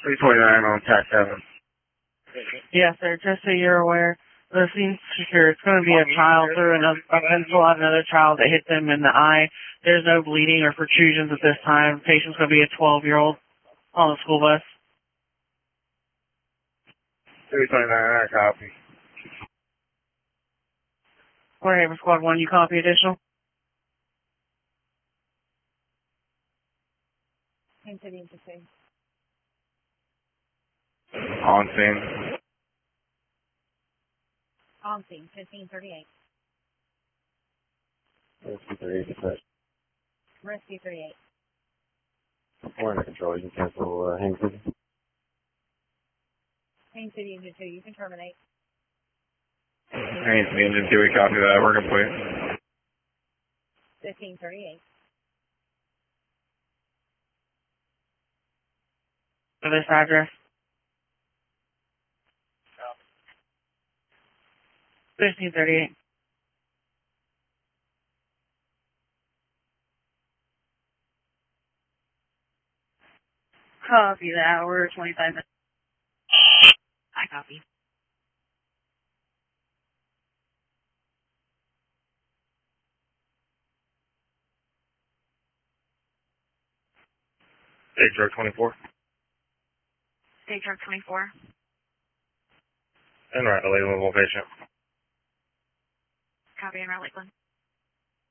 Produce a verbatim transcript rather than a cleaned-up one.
three twenty-nine on Tac seven. Yes, sir. Just so you're aware, the scene secure. It's going to be a child through another, a pencil at another child that hit them in the eye. There's no bleeding or protrusions at this time. Patient's going to be a twelve-year-old on the school bus. three twenty-nine, I copy. Warhaven Squad one, you copy additional? ten thirty into two. On scene. On scene, fifteen thirty-eight. Rescue thirty-eight, dispatch. Rescue thirty-eight. We're under control. You can cancel uh, Haines City. Haines City into two, you can terminate. Haines City engine two, we copy that. We're complete. fifteen thirty-eight. For this address? fifteen thirty-eight. Copy that. We're twenty-five minutes. I copy. Stage drug twenty-four. State truck twenty-four. And right, the Lakeland patient. Copy and Lakeland.